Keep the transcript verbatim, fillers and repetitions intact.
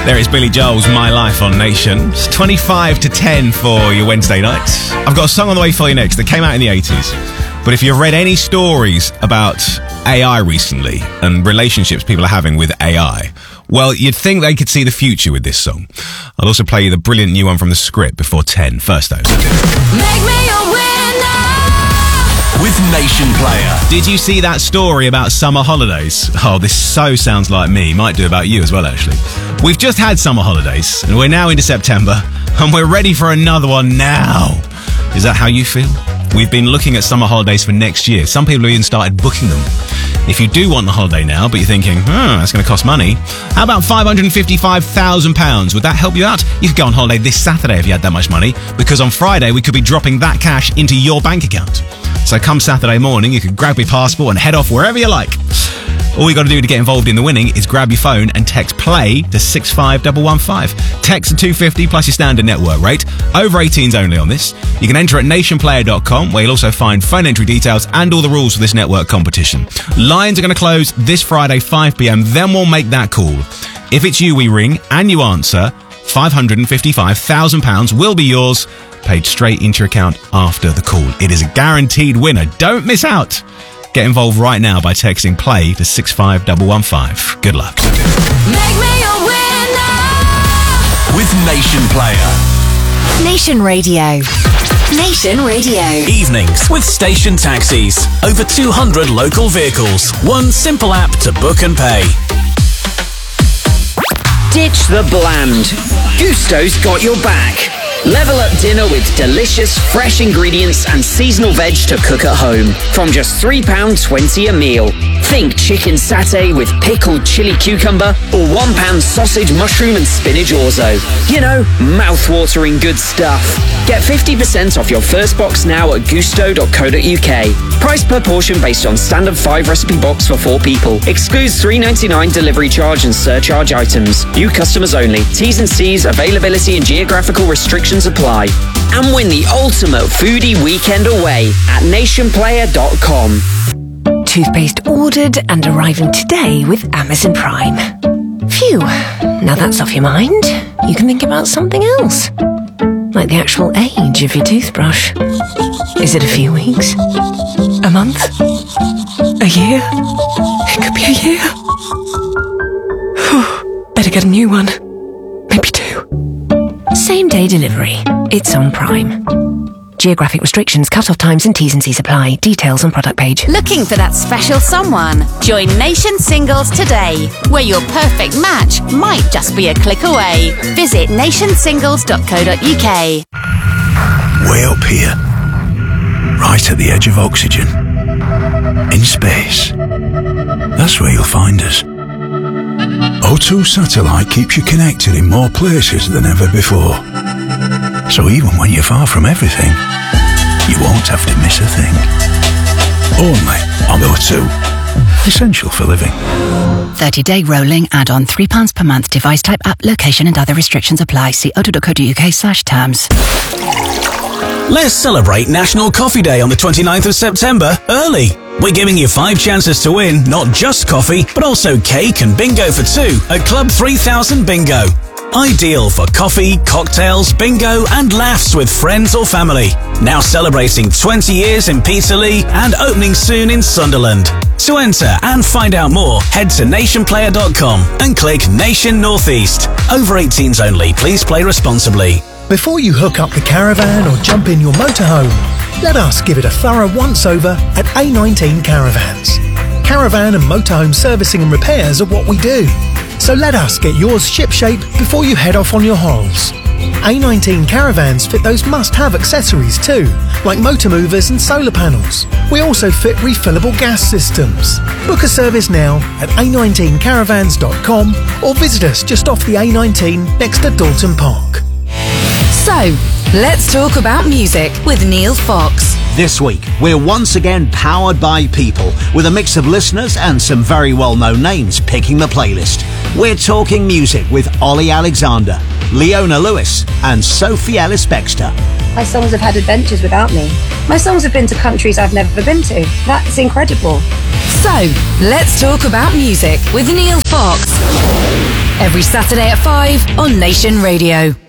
There is Billy Joel's My Life on Nation. It's twenty-five to ten for your Wednesday night. I've got a song on the way for you next that came out in the eighties. But if you've read any stories about A I recently and relationships people are having with A I, well, you'd think they could see the future with this song. I'll also play you the brilliant new one from The Script before ten. First, though. Make me a winner with Nation Player. Did you see that story about summer holidays? Oh, this so sounds like me. Might do about you as well, actually. We've just had summer holidays, and we're now into September, and we're ready for another one now. Is that how you feel? We've been looking at summer holidays for next year. Some people have even started booking them. If you do want the holiday now, but you're thinking, oh, that's going to cost money, how about five hundred fifty-five thousand pounds? Would that help you out? You could go on holiday this Saturday if you had that much money, because on Friday we could be dropping that cash into your bank account. So come Saturday morning, you can grab your passport and head off wherever you like. All you got to do to get involved in the winning is grab your phone and text PLAY to six five one one five. Text to two fifty plus your standard network rate. Over eighteens only on this. You can enter at nation player dot com, where you'll also find phone entry details and all the rules for this network competition. Lines are going to close this Friday, five p.m. Then we'll make that call. If it's you we ring and you answer, five hundred fifty-five thousand pounds will be yours, paid straight into your account after the call. It is a guaranteed winner. Don't miss out. Get involved right now by texting PLAY to six five one one five. Good luck. Make me a winner with Nation Player. Nation Radio. Nation Radio. Evenings with Station Taxis. Over two hundred local vehicles. One simple app to book and pay. Ditch the bland. Gusto's got your back. Level up dinner with delicious, fresh ingredients and seasonal veg to cook at home. From just three pounds twenty a meal. Think chicken satay with pickled chili cucumber or one pound sausage, mushroom and spinach orzo. You know, mouth-watering good stuff. Get fifty percent off your first box now at gusto dot co dot uk. Price per portion based on standard five recipe box for four people. Excludes three ninety-nine delivery charge and surcharge items. New customers only. T's and C's, availability and geographical restrictions apply. And win the ultimate foodie weekend away at nation player dot com. Toothpaste ordered and arriving today with Amazon Prime. Phew, now that's off your mind. You can think about something else. Like the actual age of your toothbrush. Is it a few weeks? A month? A year? It could be a year. Whew, better get a new one. Maybe two. Same day delivery. It's on Prime. Geographic restrictions, cut-off times and T's and C's apply. Details on product page. Looking for that special someone? Join Nation Singles today, where your perfect match might just be a click away. Visit nation singles dot co dot uk. Way up here, right at the edge of oxygen, in space. That's where you'll find us. O two Satellite keeps you connected in more places than ever before. So even when you're far from everything, you won't have to miss a thing. Only on O two. Essential for living. thirty-day rolling add-on, three pounds per month. Device type, app, location and other restrictions apply. See o two dot co dot uk slash terms. Let's celebrate National Coffee Day on the twenty-ninth of September early. We're giving you five chances to win not just coffee, but also cake and bingo for two at Club three thousand Bingo. Ideal for coffee, cocktails, bingo and laughs with friends or family. Now celebrating twenty years in Peterlee and opening soon in Sunderland. To enter and find out more, head to nation player dot com and click Nation Northeast. Over eighteens only. Please play responsibly. Before you hook up the caravan or jump in your motorhome, let us give it a thorough once-over at A nineteen Caravans. Caravan and motorhome servicing and repairs are what we do. So let us get yours shipshape before you head off on your holes. A nineteen Caravans fit those must-have accessories too, like motor movers and solar panels. We also fit refillable gas systems. Book a service now at a nineteen caravans dot com or visit us just off the A nineteen next to Dalton Park. So, let's talk about music with Neil Fox. This week, we're once again powered by people, with a mix of listeners and some very well-known names picking the playlist. We're talking music with Ollie Alexander, Leona Lewis and Sophie Ellis-Bextor. My songs have had adventures without me. My songs have been to countries I've never been to. That's incredible. So, let's talk about music with Neil Fox. every Saturday at five on Nation Radio.